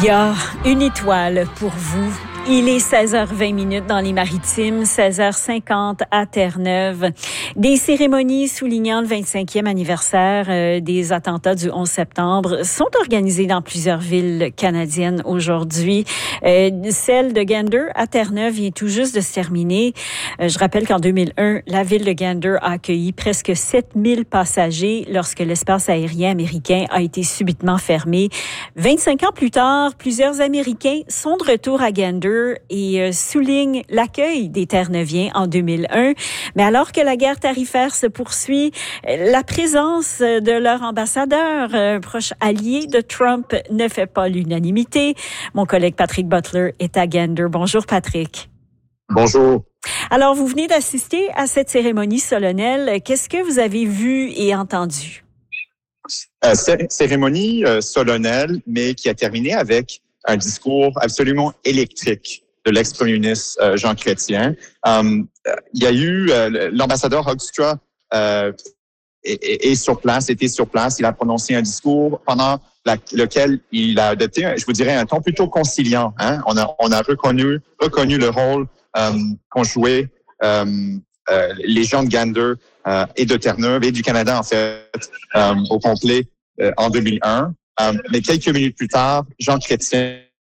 Il y a une étoile pour vous. Il est 16h20 dans les Maritimes, 16h50 à Terre-Neuve. Des cérémonies soulignant le 25e anniversaire des attentats du 11 septembre sont organisées dans plusieurs villes canadiennes aujourd'hui. Celle de Gander à Terre-Neuve vient tout juste de se terminer. Je rappelle qu'en 2001, la ville de Gander a accueilli presque 7000 passagers lorsque l'espace aérien américain a été subitement fermé. 25 ans plus tard, plusieurs Américains sont de retour à Gander et souligne l'accueil des Terre-Neuviens en 2001. Mais alors que la guerre tarifaire se poursuit, la présence de leur ambassadeur, un proche allié de Trump, ne fait pas l'unanimité. Mon collègue Patrick Butler est à Gander. Bonjour Patrick. Bonjour. Alors, vous venez d'assister à cette cérémonie solennelle. Qu'est-ce que vous avez vu et entendu? Cérémonie solennelle, mais qui a terminé avec un discours absolument électrique de l'ex-premier ministre Jean Chrétien. Il y a eu l'ambassadeur Hoekstra était sur place. Il a prononcé un discours pendant lequel il a adopté, je vous dirais, un ton plutôt conciliant. Hein? On a reconnu le rôle qu'ont joué les gens de Gander et de Terre-Neuve et du Canada en fait au complet en 2001. Mais quelques minutes plus tard, Jean Chrétien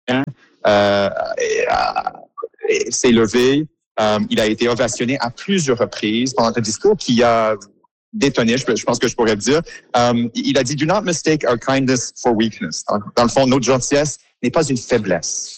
s'est levé. Il a été ovationné à plusieurs reprises pendant un discours qui a détonné, je pense que je pourrais le dire. Il a dit « Do not mistake our kindness for weakness ». Dans le fond, notre gentillesse n'est pas une faiblesse.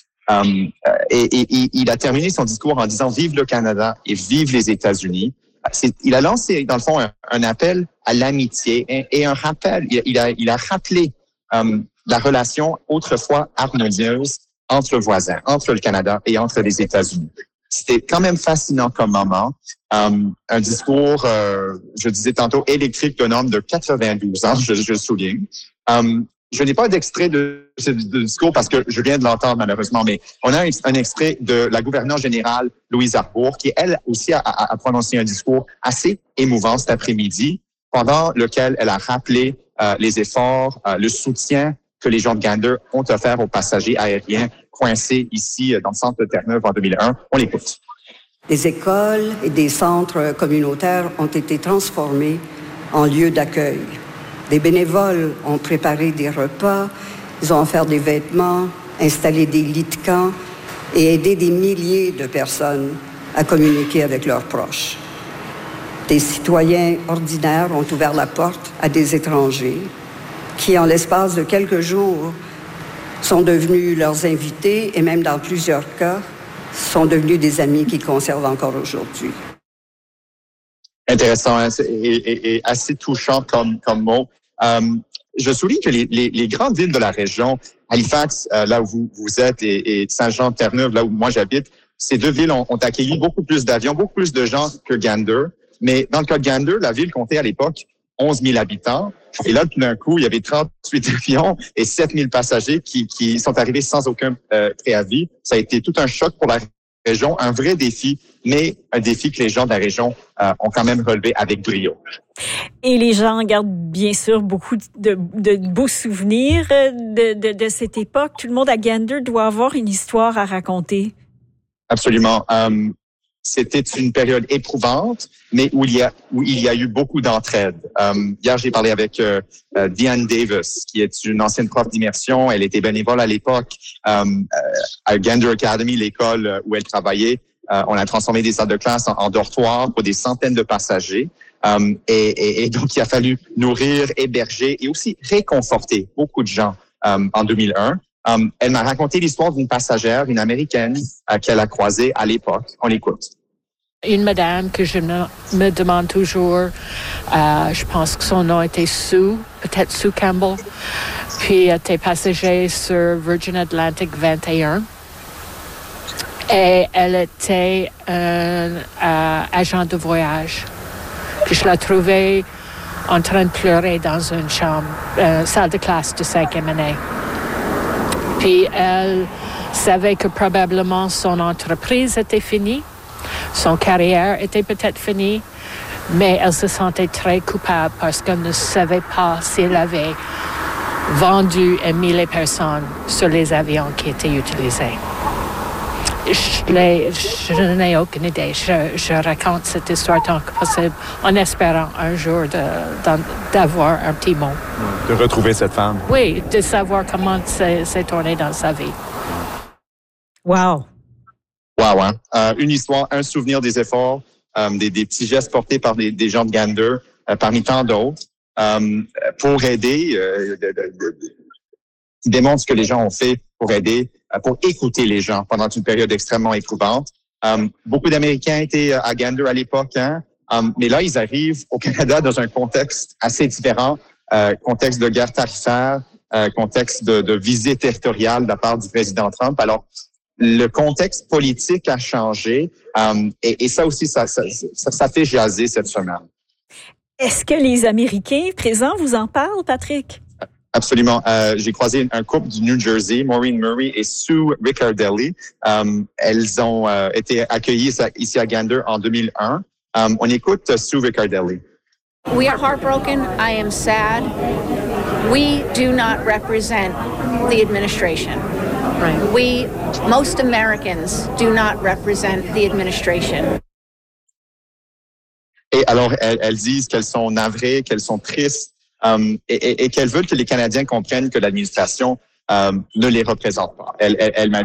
Et il a terminé son discours en disant « Vive le Canada et vive les États-Unis ». Il a lancé, dans le fond, un appel à l'amitié et un rappel. Il a rappelé la relation autrefois harmonieuse entre voisins, entre le Canada et entre les États-Unis. C'était quand même fascinant comme moment. Un discours, je disais tantôt, électrique d'un homme de 92 ans, je le souligne. Je n'ai pas d'extrait de ce discours parce que je viens de l'entendre malheureusement, mais on a un extrait de la gouverneure générale Louise Arbour qui, elle aussi, a prononcé un discours assez émouvant cet après-midi, pendant lequel elle a rappelé les efforts, le soutien que les gens de Gander ont offert aux passagers aériens coincés ici dans le centre de Terre-Neuve en 2001. On l'écoute. Des écoles et des centres communautaires ont été transformés en lieux d'accueil. Des bénévoles ont préparé des repas, ils ont offert des vêtements, installé des lits de camp et aidé des milliers de personnes à communiquer avec leurs proches. Des citoyens ordinaires ont ouvert la porte à des étrangers qui, en l'espace de quelques jours, sont devenus leurs invités et même dans plusieurs cas, sont devenus des amis qu'ils conservent encore aujourd'hui. Intéressant et assez touchant comme mot. Je souligne que les grandes villes de la région, Halifax, là où vous êtes, et Saint-Jean-Terre-Neuve, là où moi j'habite, ces deux villes ont accueilli beaucoup plus d'avions, beaucoup plus de gens que Gander. Mais dans le cas de Gander, la ville comptait à l'époque 11 000 habitants. Et là, tout d'un coup, il y avait 38 avions et 7 000 passagers qui sont arrivés sans aucun préavis. Ça a été tout un choc pour la région, un vrai défi, mais un défi que les gens de la région ont quand même relevé avec brio. Et les gens gardent bien sûr beaucoup de beaux souvenirs de cette époque. Tout le monde à Gander doit avoir une histoire à raconter. Absolument. C'était une période éprouvante, mais où il y a eu beaucoup d'entraide. Hier, j'ai parlé avec Diane Davis, qui est une ancienne prof d'immersion. Elle était bénévole à l'époque à Gander Academy, l'école où elle travaillait. On a transformé des salles de classe en dortoirs pour des centaines de passagers. Et donc, il a fallu nourrir, héberger et aussi réconforter beaucoup de gens en 2001. Elle m'a raconté l'histoire d'une passagère, une Américaine, qu'elle a croisée à l'époque. On l'écoute. Une madame que je me demande toujours, je pense que son nom était Sue, peut-être Sue Campbell, puis elle était passager sur Virgin Atlantic 21. Et elle était agent de voyage. Puis je la trouvais en train de pleurer dans une chambre, salle de classe de 5e année. Puis elle savait que probablement son entreprise était finie, son carrière était peut-être finie, mais elle se sentait très coupable parce qu'elle ne savait pas si elle avait vendu et mis les personnes sur les avions qui étaient utilisés. Je n'ai aucune idée. Je raconte cette histoire tant que possible en espérant un jour d'avoir un petit mot. De retrouver cette femme. Oui, de savoir comment c'est tourné dans sa vie. Wow! Wow, hein? Une histoire, un souvenir des efforts, des petits gestes portés par des gens de Gander, parmi tant d'autres, pour aider, qui démontre ce que les gens ont fait pour aider, pour écouter les gens pendant une période extrêmement éprouvante. Beaucoup d'Américains étaient à Gander à l'époque, hein? Mais là, ils arrivent au Canada dans un contexte assez différent, contexte de guerre tarifaire, contexte de visée territoriale de la part du président Trump. Alors, le contexte politique a changé et ça aussi, ça fait jaser cette semaine. Est-ce que les Américains présents vous en parlent, Patrick? Absolument. J'ai croisé un couple du New Jersey, Maureen Murray et Sue Riccardelli. Elles ont été accueillies ici à Gander en 2001. On écoute Sue Riccardelli. We are heartbroken. I am sad. We do not represent the administration. Right. Most Americans do not represent the administration. Et alors, elles disent qu'elles sont navrées, qu'elles sont tristes et qu'elles veulent que les Canadiens comprennent que l'administration ne les représente pas. Elle m'a